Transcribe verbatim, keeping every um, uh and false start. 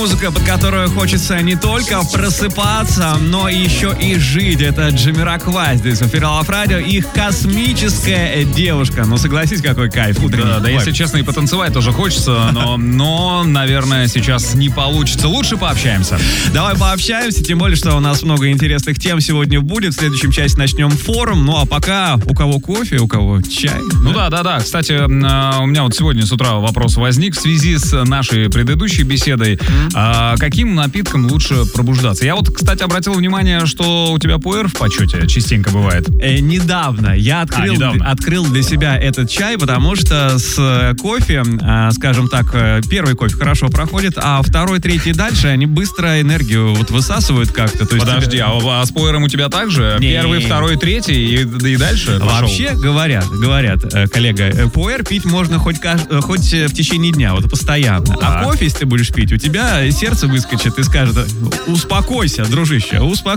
музыка, под которую хочется не только просыпаться, но еще и жить. Это Джамироквай здесь у Фиралов Радио. Их космическая девушка. Ну, согласись, какой кайф. Утренний. Да, да, если честно, и потанцевать тоже хочется, но, но, наверное, сейчас не получится. Лучше пообщаемся. Давай пообщаемся, тем более, что у нас много интересных тем сегодня будет. В следующем части начнем форум. Ну, а пока у кого кофе, у кого чай. Ну да, да, да. Кстати, у меня вот сегодня с утра вопрос возник в связи с нашей предыдущей беседой. Mm-hmm. А, каким напитком лучше пробуждаться? Я вот, кстати, обратил внимание, что у тебя пуэр в почете частенько бывает. Э, недавно я открыл, а, недавно. открыл для себя этот чай, потому что с кофе, э, скажем так, первый кофе хорошо проходит, а второй, третий дальше, они быстро энергию вот высасывают как-то. То есть Подожди, тебя... а, а с пуэром у тебя так же? Не. Первый, второй, третий и, и дальше? Вообще пошел. говорят, говорят, коллега, пуэр пить можно хоть, хоть в течение дня, вот постоянно. А, а кофе, если ты будешь пить, у тебя сердце выскочит и скажет: успокойся, дружище, успокойся.